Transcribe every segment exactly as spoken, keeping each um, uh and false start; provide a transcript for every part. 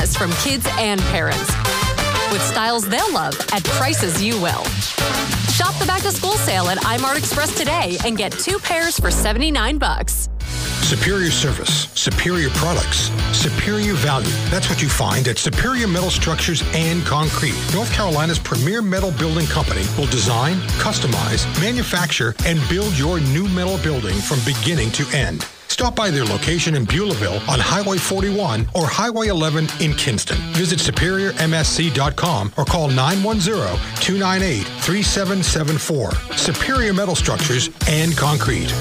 buzz from kids and parents. With styles they'll love at prices you will. Shop the back-to-school sale at iMart Express today and get two pairs for seventy-nine bucks. Superior service, superior products, superior value. That's what you find at Superior Metal Structures and Concrete. North Carolina's premier metal building company will design, customize, manufacture, and build your new metal building from beginning to end. Stop by their location in Beulahville on Highway forty-one or Highway eleven in Kinston. Visit superior m s c dot com or call nine one zero, two nine eight, three seven seven four. Superior Metal Structures and Concrete.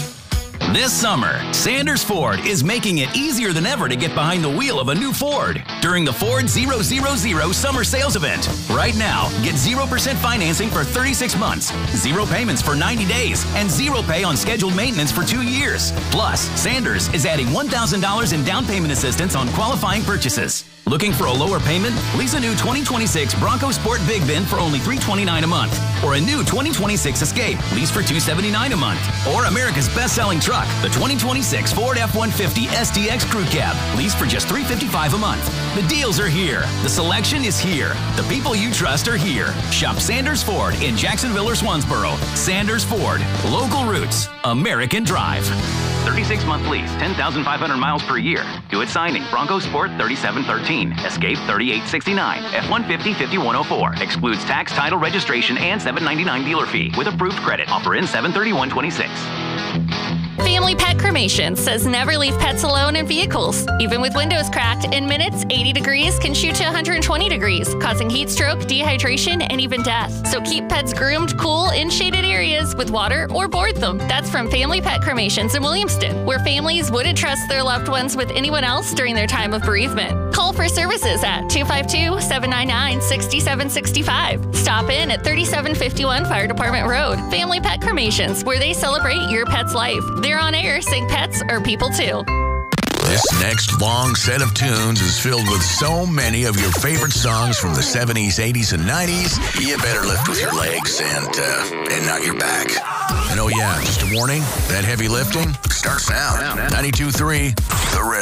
This summer, Sanders Ford is making it easier than ever to get behind the wheel of a new Ford during the Ford zero zero zero Summer Sales Event. Right now, get zero percent financing for thirty-six months, zero payments for ninety days, and zero pay on scheduled maintenance for two years. Plus, Sanders is adding one thousand dollars in down payment assistance on qualifying purchases. Looking for a lower payment? Lease a new twenty twenty-six Bronco Sport Big Bin for only three hundred twenty-nine dollars a month. Or a new twenty twenty-six Escape, lease for two hundred seventy-nine dollars a month. Or America's best-selling truck, the twenty twenty-six Ford F one fifty S T X Crew Cab, lease for just three hundred fifty-five dollars a month. The deals are here. The selection is here. The people you trust are here. Shop Sanders Ford in Jacksonville or Swansboro. Sanders Ford. Local roots. American drive. thirty-six month lease, ten thousand five hundred miles per year. Do it signing. Bronco Sport thirty-seven thirteen. Escape thirty-eight sixty-nine. F one fifty fifty-one oh four. Excludes tax, title, registration, and seven ninety-nine dealer fee. With approved credit. Offer in seven thirty-one twenty-six. Family Pet Cremation says never leave pets alone in vehicles. Even with windows cracked, in minutes, eighty degrees can shoot to one hundred twenty degrees, causing heat stroke, dehydration, and even death. So keep pets groomed, cool, in shaded areas with water or board them. That's from Family Pet Cremations in Williamston, where families wouldn't trust their loved ones with anyone else during their time of bereavement. Call for services at two five two, seven nine nine, six seven six five. Stop in at thirty-seven fifty-one Fire Department Road. Family Pet Cremations, where they celebrate your pet's life. They're on air saying pets are people too. This next long set of tunes is filled with so many of your favorite songs from the seventies, eighties, and nineties. You better lift with your legs and, uh, and not your back. And oh yeah, just a warning, that heavy lifting starts now. ninety-two point three, The Rip.